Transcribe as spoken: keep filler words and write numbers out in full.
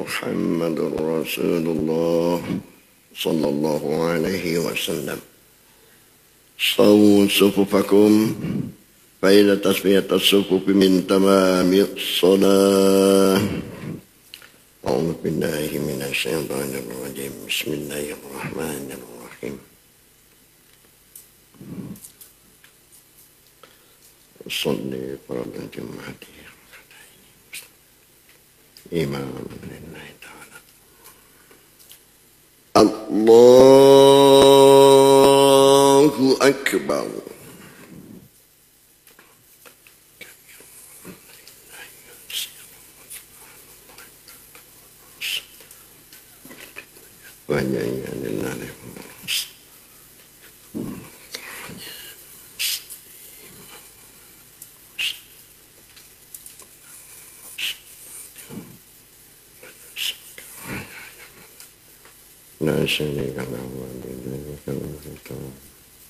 محمد رسول الله صلى الله عليه وسلم صووا صفوفكم فإن تسمية الصفوف من تمام الصلاة. أعوذ بالله من الشيطان الرجيم. بسم الله الرحمن الرحيم. صلي فرض الجمعة إماما لله تعالى. الله أكبر. Wajahnya lillahi la syarika lahu